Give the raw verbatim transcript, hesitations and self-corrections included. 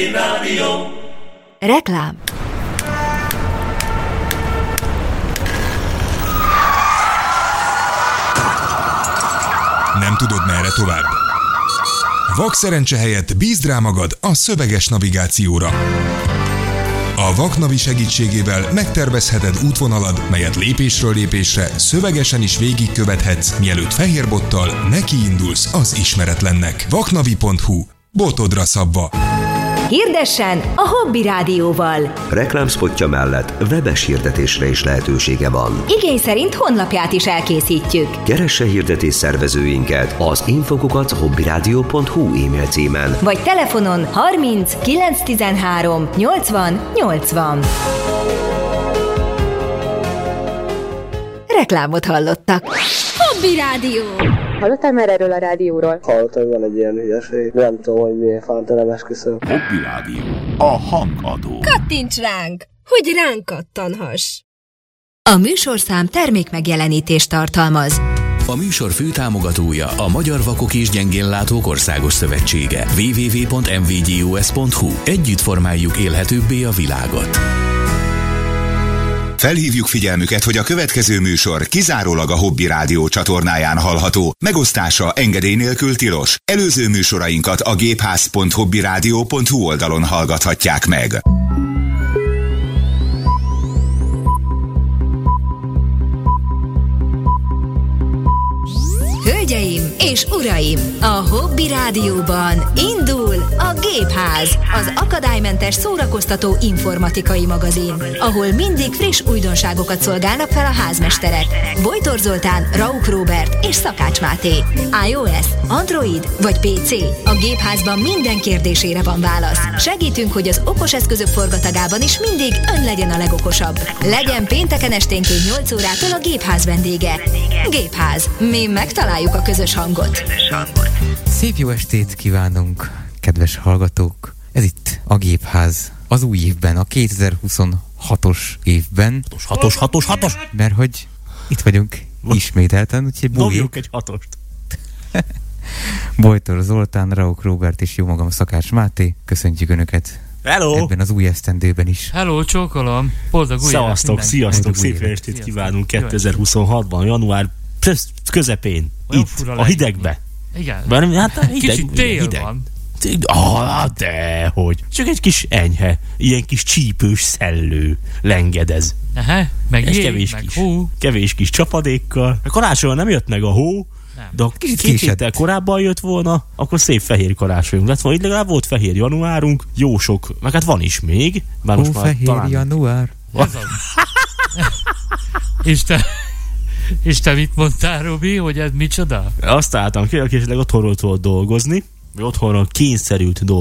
Rádió. Reklám. Nem tudod, merre tovább? Vakszerencse helyett bízd rá magad a szöveges navigációra. A Vaknavi segítségével megtervezheted útvonalad, melyet lépésről lépésre szövegesen is végigkövethetsz, mielőtt fehérbottal nekiindulsz az ismeretlennek. vaknavi pont hu. Botodra szabva. Hirdessen a Hobby Rádióval. Reklámszpotja mellett webes hirdetésre is lehetősége van. Igény szerint honlapját is elkészítjük. Keresse hirdetés szervezőinket az infokukac hobbyradio pont hu e-mail címen. Vagy telefonon harminc kilenc tizenhárom nyolcvan nyolcvan. Reklámot hallottak. Hobby Rádió. Hallottál már erről a rádióról? Hallottam, hogy van egy ilyen hülyeség. Nem tudom, hogy miért fánt, nem esküszöm. Hobby Rádió. A hangadó. Kattints ránk, hogy ránk kattanhass. A műsorszám termékmegjelenítést tartalmaz. A műsor főtámogatója a Magyar Vakok és Gyengénlátók Országos Szövetsége. double-u double-u double-u pont em vé gé o es pont hu. Együtt formáljuk élhetőbbé a világot. Felhívjuk figyelmüket, hogy a következő műsor kizárólag a Hobby Rádió csatornáján hallható. Megosztása engedély nélkül tilos. Előző műsorainkat a gépház pont hobbyradio pont hu oldalon hallgathatják meg. Hölgyeim és uraim, a Hobby Rádióban indul a Gépház, az akadálymentes szórakoztató informatikai magazin, ahol mindig friss újdonságokat szolgálnak fel a házmesterek. Bojtor Zoltán, Rauk Róbert és Szakács Máté. iOS, Android vagy pé cé? A Gépházban minden kérdésére van válasz. Segítünk, hogy az okos eszközök forgatagában is mindig ön legyen a legokosabb. Legyen pénteken esténként nyolc órától a Gépház vendége. Gépház. Mi megtaláljuk a közös hangot. Szép jó estét kívánunk, kedves hallgatók! Ez itt a Gépház az új évben, a kétezer-huszonhatos évben. Hatos, hatos, hatos! Mert hogy itt vagyunk ismételten, úgyhogy bújjuk. Dobjuk egy hatost. Bojtor Zoltán, Rauk Róbert és jó magam Szakács Máté. Köszöntjük Önöket! Hello! Ebben az új esztendőben is. Hello, csókolom! Boldog új évet! Szevasztok, sziasztok, szép estét kívánunk kétezer-huszonhatban, január közepén, olyan itt, a hidegbe. Igen. Bár, hát a hideg, kicsit tél hideg. van. Ah, dehogy. Csak egy kis enyhe, ilyen kis csípős szellő lengedez. Aha, meg egy jég, kevés meg kis, hó. Kevés kis csapadékkal. A karácsonyon nem jött meg a hó, nem. De ha két héttel korábban jött volna, akkor szép fehér karácsonyunk lett volna. Így legalább volt fehér januárunk, jó sok, meg hát van is még. Bár Ó, most már fehér talán... január. Ez az. És te... És te mit mondtál, Robi, hogy ez micsoda? Azt álltam ki, aki esetleg otthonról tudott dolgozni, vagy otthonról kényszerült dolgozni.